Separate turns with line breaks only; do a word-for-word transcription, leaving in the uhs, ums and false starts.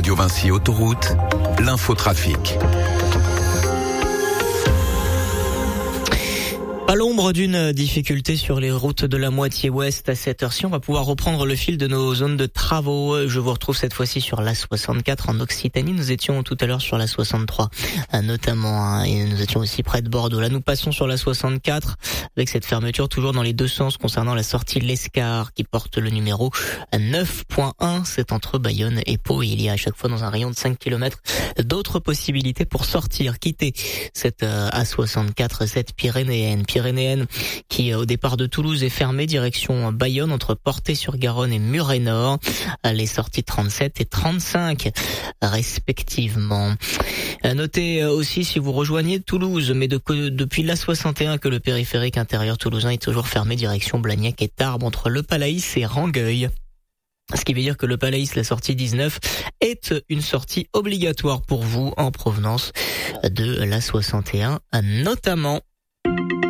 Radio Vinci Autoroute, l'infotrafic.
À l'ombre d'une difficulté sur les routes de la moitié ouest à cette heure-ci, on va pouvoir reprendre le fil de nos zones de travaux. Je vous retrouve cette fois-ci sur l'A soixante-quatre en Occitanie. Nous étions tout à l'heure sur l'A soixante-trois, notamment, hein, et nous étions aussi près de Bordeaux. Là, nous passons sur l'A soixante-quatre avec cette fermeture toujours dans les deux sens concernant la sortie de l'Escar qui porte le numéro neuf point un. C'est entre Bayonne et Pau. Il y a à chaque fois dans un rayon de cinq kilomètres d'autres possibilités pour sortir, quitter cette euh, A soixante-quatre, cette pyrénéenne. Pyrénéenne qui au départ de Toulouse est fermée direction Bayonne entre Portet-sur-Garonne et Muret-Nord. Les sorties trente-sept et trente-cinq respectivement. Notez aussi si vous rejoignez Toulouse, mais de, que, depuis l'A soixante et un que le périphérique intérieur toulousain est toujours fermé direction Blagnac et Tarbes entre Le Palaïs et Rangueil. Ce qui veut dire que le Palaïs, la sortie dix-neuf, est une sortie obligatoire pour vous en provenance de l'A soixante et un notamment.